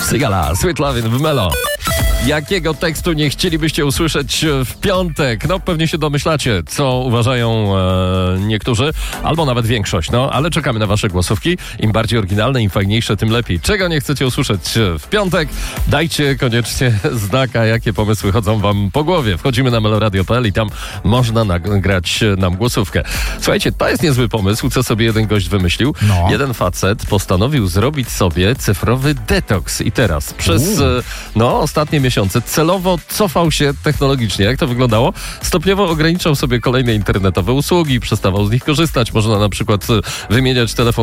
Sigala, Sweet Lovin' w Melo. Jakiego tekstu nie chcielibyście usłyszeć w piątek? No pewnie się domyślacie, co uważają niektórzy, albo nawet większość, no ale czekamy na wasze głosówki. Im bardziej oryginalne, im fajniejsze, tym lepiej. Czego nie chcecie usłyszeć w piątek? Dajcie koniecznie znaka, jakie pomysły chodzą wam po głowie. Wchodzimy na meloradio.pl i tam można nagrać nam głosówkę. Słuchajcie, to jest niezły pomysł, co sobie jeden gość wymyślił. No. Jeden facet postanowił zrobić sobie cyfrowy detoks i teraz przez ostatnie miesiące celowo cofał się technologicznie. Jak to wyglądało? Stopniowo ograniczał sobie kolejne internetowe usługi, przestawał z nich korzystać. Można na przykład wymieniać telefon